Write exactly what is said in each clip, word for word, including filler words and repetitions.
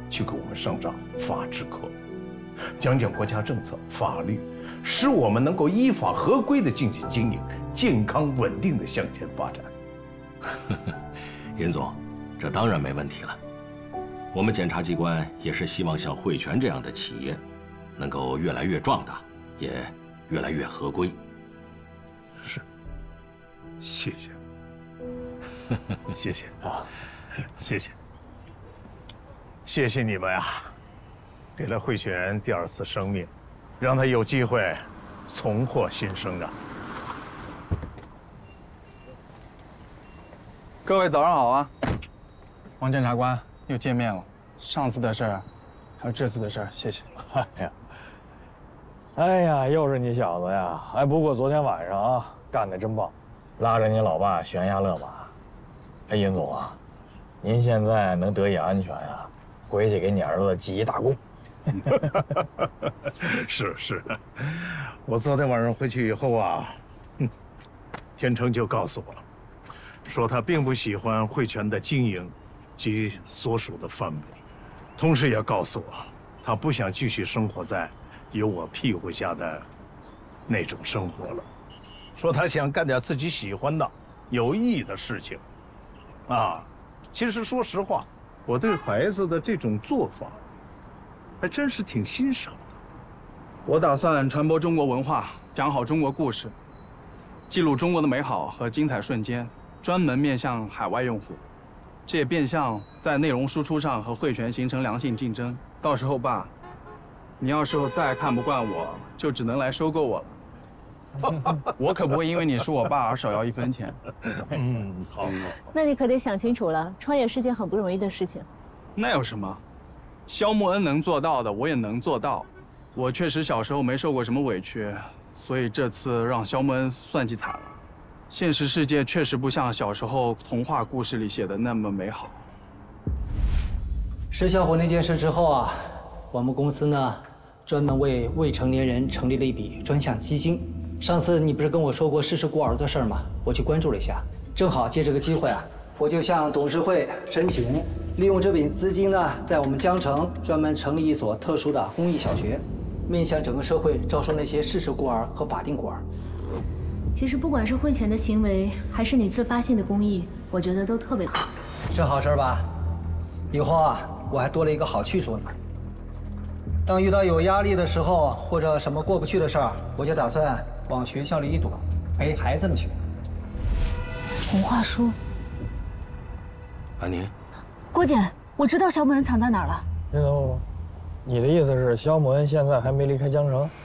去给我们上上法治课，讲讲国家政策、法律，使我们能够依法合规的进行经营，健康稳定的向前发展。 尹总，这当然没问题了。我们检察机关也是希望像汇泉这样的企业，能够越来越壮大，也越来越合规。 是，谢谢，谢谢啊，谢谢，谢谢你们呀，给了汇泉第二次生命，让他有机会重获新生啊！ 各位早上好啊，王检察官又见面了。上次的事儿，还有这次的事儿，谢谢。 哎呀，哎呀，又是你小子呀！哎，不过昨天晚上啊，干得真棒，拉着你老爸悬崖勒马。哎，尹总啊，您现在能得以安全呀，回去给你儿子记一大功。 是是，我昨天晚上回去以后啊，哼，天成就告诉我了，说他并不喜欢汇泉的经营及所属的范围，同时也告诉我，他不想继续生活在有我屁股下的那种生活了，说他想干点自己喜欢的、有意义的事情。啊，其实说实话，我对孩子的这种做法，还真是挺欣赏的。 我打算传播中国文化，讲好中国故事，记录中国的美好和精彩瞬间，专门面向海外用户。这也变相在内容输出上和汇泉形成良性竞争。到时候爸，你要是再看不惯我，就只能来收购我了。我可不会因为你是我爸而少要一分钱。 嗯，好，好。 那你可得想清楚了，创业是件很不容易的事情。 那有什么？肖莫恩能做到的，我也能做到。我确实小时候没受过什么委屈，所以这次让肖莫恩算计惨了。现实世界确实不像小时候童话故事里写的那么美好。 石小虎那件事之后啊，我们公司呢专门为未成年人成立了一笔专项基金。上次你不是跟我说过失事孤儿的事儿吗？我去关注了一下，正好借这个机会啊，我就向董事会申请，利用这笔资金呢，在我们江城专门成立一所特殊的公益小学，面向整个社会招收那些事实孤儿和法定孤儿。 其实不管是汇泉的行为，还是你自发性的公益，我觉得都特别好。 是好事吧？以后啊，我还多了一个好去处呢。当遇到有压力的时候，或者什么过不去的事儿，我就打算往学校里一躲，陪孩子们去。 童话书。 安妮， 郭姐，我知道肖莫恩藏在哪儿了。 你等会儿，你的意思是肖莫恩现在还没离开江城？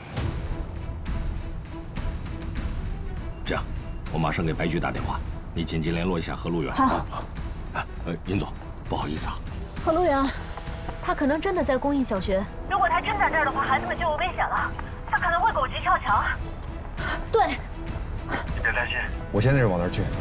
这样，我马上给白局打电话，你紧急联络一下何路远。 好。 啊，呃，尹总，不好意思啊。 何路远，他可能真的在公益小学。 如果他真在这儿的话，孩子们就有危险了。他可能会狗急跳墙。 对。 你别担心，我现在就往那儿去。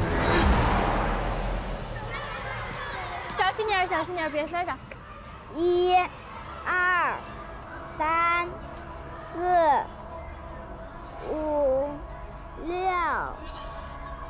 小心点，小心点，别摔着。 一、二、三、四、五、六、